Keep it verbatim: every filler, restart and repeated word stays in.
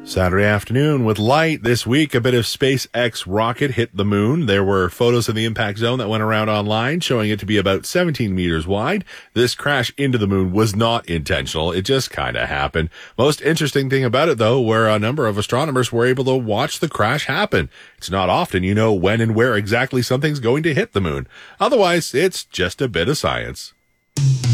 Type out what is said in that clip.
Saturday afternoon with light. This week, a bit of SpaceX rocket hit the moon. There were photos of the impact zone that went around online showing it to be about seventeen meters wide. This crash into the moon was not intentional. It just kind of happened. Most interesting thing about it, though, were a number of astronomers were able to watch the crash happen. It's not often you know when and where exactly something's going to hit the moon. Otherwise, it's just a bit of science.